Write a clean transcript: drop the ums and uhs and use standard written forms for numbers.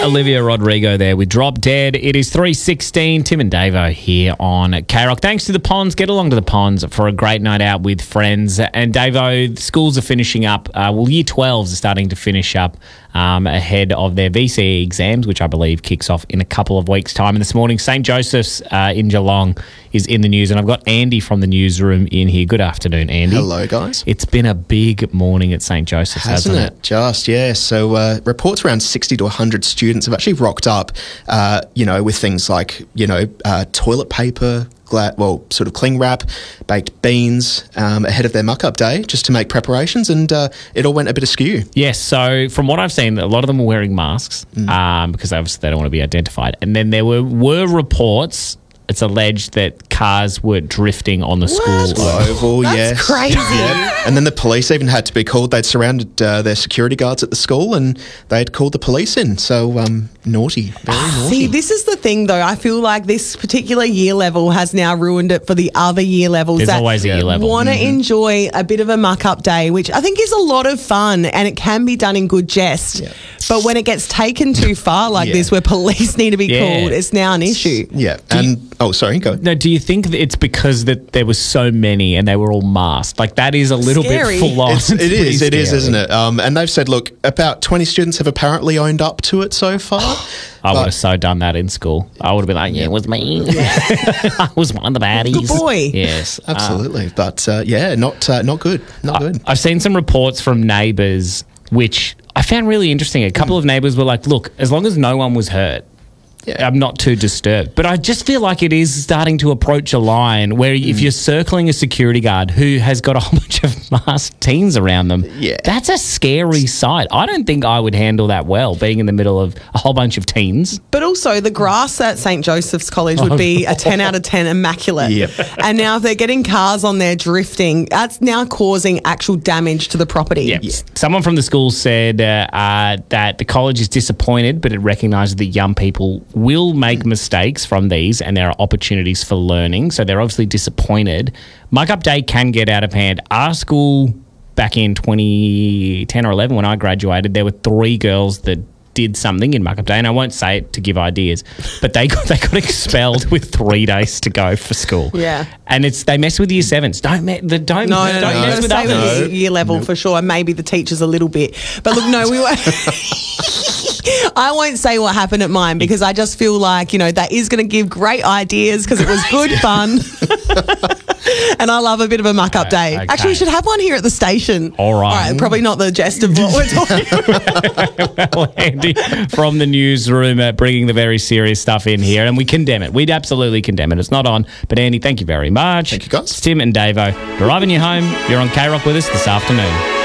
Olivia Rodrigo there with Drop Dead. It is 3:16. Tim and Davo here on K-Rock. Thanks to the Ponds. Get along to the Ponds for a great night out with friends. And Davo, the schools are finishing up. Year 12s are starting to finish up ahead of their VCE exams, which I believe kicks off in a couple of weeks' time. And this morning, St. Joseph's in Geelong is in the news. And I've got Andy from the newsroom in here. Good afternoon, Andy. Hello, guys. It's been a big morning at St. Joseph's, hasn't it? Just, yeah. So reports around 60 to 100 students have actually rocked up, with things like, toilet paper, sort of cling wrap, baked beans ahead of their muck-up day just to make preparations, and it all went a bit askew. Yes, so from what I've seen, a lot of them were wearing masks because obviously they don't want to be identified. And then there were reports, it's alleged, that cars were drifting on the school oval. That's crazy. Yeah. And then the police even had to be called. They'd surrounded their security guards at the school and they'd called the police in. So naughty, very naughty. See, this is the thing, though. I feel like this particular year level has now ruined it for the other year levels. There's always a year level. Want to enjoy a bit of a muck-up day, which I think is a lot of fun and it can be done in good jest. Yeah. But when it gets taken too far like this, where police need to be called, it's now an issue. Yeah. Sorry, go ahead. No, do you think that it's because that there were so many and they were all masked? Like, that is a little bit full on. It is, isn't it? And they've said, look, about 20 students have apparently owned up to it so far. I would have so done that in school. I would have been like, it was me. I was one of the baddies. Good boy. Yes. Absolutely. But, not good. Not good. I've seen some reports from neighbours, which I found really interesting. A couple of neighbours were like, look, as long as no one was hurt, I'm not too disturbed. But I just feel like it is starting to approach a line where if you're circling a security guard who has got a whole bunch of masked teens around them, that's a scary sight. I don't think I would handle that well, being in the middle of a whole bunch of teens. But also the grass at St. Joseph's College would be a 10 out of 10 immaculate. Yep. And now if they're getting cars on there drifting, that's now causing actual damage to the property. Yep. Yeah. Someone from the school said that the college is disappointed, but it recognises that young people will make mistakes from these and there are opportunities for learning. So they're obviously disappointed. Muck-up day can get out of hand. Our school back in 2010 or 11 when I graduated, there were 3 girls that did something in muck-up day, and I won't say it to give ideas, but they got expelled with 3 days to go for school. Yeah. And they mess with year 7s. Don't mess with others. Year level for sure, and maybe the teachers a little bit. But look, no, we were... I won't say what happened at mine because I just feel like, that is going to give great ideas because it was good fun. And I love a bit of a muck-up day. Okay. Actually, we should have one here at the station. All right. Probably not the jest of what we're talking about. Well, Andy from the newsroom bringing the very serious stuff in here, and we condemn it. We'd absolutely condemn it. It's not on. But, Andy, thank you very much. Thank you, guys. It's Tim and Davo driving you home. You're on K-Rock with us this afternoon.